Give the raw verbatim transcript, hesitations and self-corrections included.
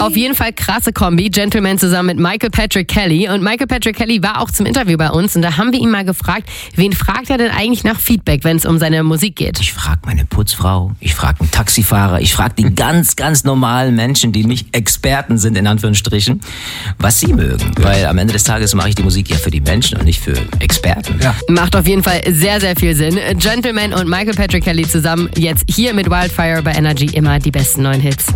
Auf jeden Fall krasse Kombi. Gentleman zusammen mit Michael Patrick Kelly. Und Michael Patrick Kelly war auch zum Interview bei uns. Und da haben wir ihn mal gefragt, wen fragt er denn eigentlich nach Feedback, wenn es um seine Musik geht? Ich frage meine Putzfrau, ich frage einen Taxifahrer, ich frage die ganz, ganz normalen Menschen, die nicht Experten sind, in Anführungsstrichen, was sie mögen. Weil am Ende des Tages mache ich die Musik ja für die Menschen und nicht für Experten. Ja. Macht auf jeden Fall sehr, sehr viel Sinn. Gentleman und Michael Patrick Kelly zusammen jetzt hier mit Wildfire bei Energy, immer die besten neuen Hits.